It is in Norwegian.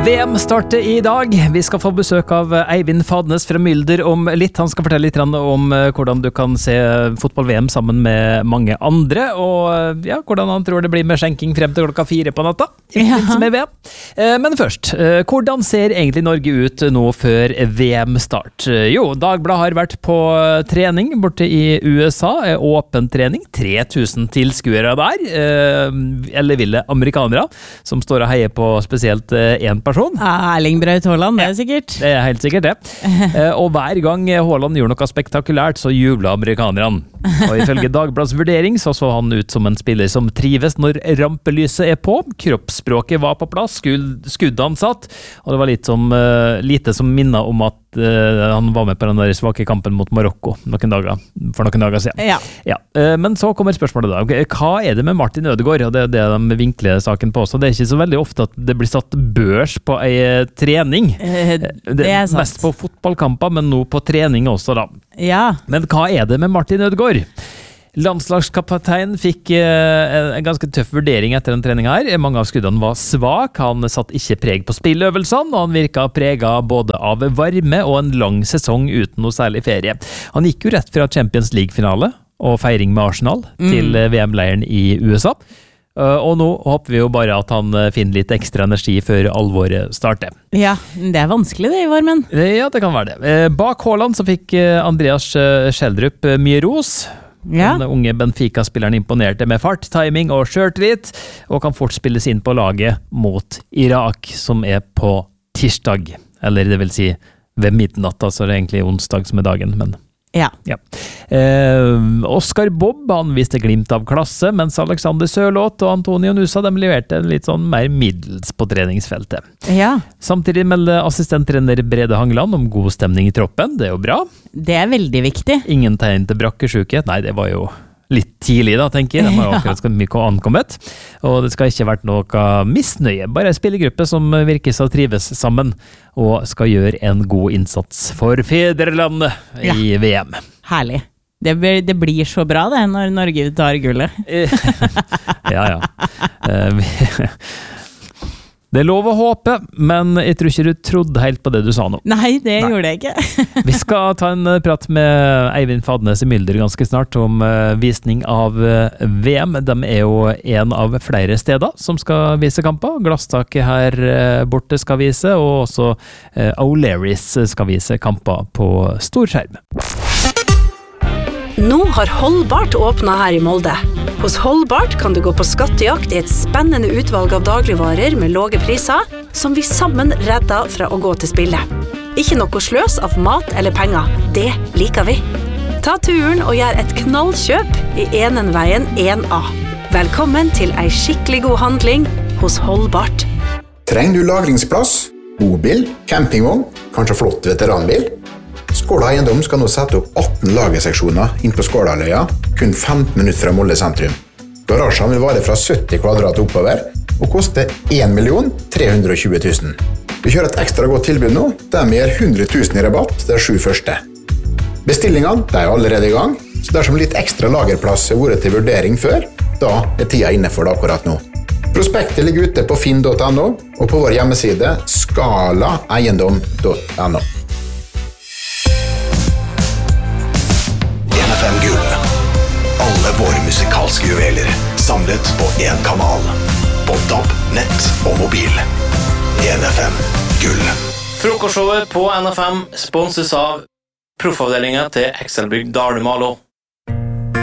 VM starter i dag. Vi skal få besøk av Eivind Fadnes fra Mylder om litt. Han skal fortelle litt om hvordan du kan se fotball-VM sammen med mange andre, og ja, hvordan han tror det blir med skjenking frem til 4 på natta. Med VM. Men først, hvordan ser egentlig Norge ut nå før VM-start? Jo, Dagbladet har vært på trening borte i USA, åpen trening, 3000 tilskuere der, eller ville amerikanere, som står og heier på spesielt en person. Erling Braut Haaland, det sikkert. Det helt sikkert det. Og hver gang Haaland gjorde noe spektakulært, så jublet amerikanerne. Og ifølge Dagbladets vurdering så han ut som en spiller som trives når rampelyset på. Kroppsspråket var på plass, skuddene satt, og det var lite som minnet om at han var med på den der svake kampen mot Marokko for noen dager siden. Ja. Men så kommer spørsmålet da. Hva det med Martin Ødegaard? Og det det de vinkler saken på også. Det ikke så veldig ofte at det blir satt børs på en trening. Det sant. Mest på fotballkamper, men nå på trening også da. Ja. Men hva det med Martin Ødegaard? Landslagskaptein fikk en ganske tøff vurdering etter den treningen her. Mange av skuddene var svak, han satt ikke preg på spilløvelsene, og han virket preget både av varme og en lang sesong uten noe særlig ferie. Han gikk jo rett fra Champions League-finale og feiring med Arsenal til VM-leiren i USA. Og nå håper vi jo bare at han finner litt ekstra energi før alvoret starter. Ja, det vanskelig det i varmen. Ja, det kan være det. Bak Haaland så fikk Andreas Schjelderup mye ros. Den unge Benfica-spilleren imponerte med fart, timing og skjørtrit, og kan fort spilles inn på laget mot Irak, som på tirsdag. Eller det vil si ved midnatt, så det egentlig onsdag som dagen, men... Ja. Oscar Bobb, han viste glimt av klasse, mens Alexander Sørloth og Antonio Nusa de leverte litt sånn mer middels på treningsfeltet. Ja. Samtidig melder assistenttrener Brede Hangeland om god stemning i troppen. Det jo bra. Det veldig viktig. Ingen tegn til brakkesjuke. Nei, det var jo litt tidlig da, tenker jeg. De har akkurat så mye ankommet. Og det skal ikke vært noe misnøye. Bare en spillergruppe som virker så trives sammen, og skal gjøre en god innsats for fedrelandet i VM. Herlig. Det blir så bra det, når Norge tar gullet. Ja. Det lov å håpe, men jeg tror ikke du trodde helt på det du sa nå. Nei, det gjorde jeg ikke. Vi skal ta en prat med Eivind Fadnes i Mylder ganske snart om visning av VM. De jo en av flere steder som skal vise kamper. Glasstaket her borte skal vise, og også O'Learys skal vise kamper på storskjerm. Nå har Holdbart åpnet her i Molde. Hos Holdbart kan du gå på skattejakt i et spennende utvalg av dagligvarer med lave priser, som vi sammen redder fra å gå til spille. Ikke noe sløs av mat eller penger. Det liker vi. Ta turen og gjør et knallkjøp i Enenveien 1A. Velkommen til ei skikkelig god handling hos Holdbart. Trenger du lagringsplass, bobil, campingvogn, kanskje flott veteranbil? Skåla Eiendom skal nå sette opp 18 lagerseksjoner inn på Skålaløya, kun 15 minutter fra Molde sentrum. Garasjen vil vare fra 70 kvadrat oppover, og koste 1.320 000. Vi kjører et ekstra godt tilbud nå, der vi gir 100 000 i rabatt de 7 første. Bestillingene allerede i gang, så dersom litt ekstra lagerplass har vært til vurdering før, da tida inne for det akkurat nå. Prospektet ligger ute på finn.no, og på vår hjemmeside skalaeiendom.no. NFM Gull. Alle våre musikalske juveler samlet på en kanal. På DAB, nett og mobil. NFM Gull. Frokostshowet på NFM sponses av proffavdelingen til Excelbygg Dalmalo.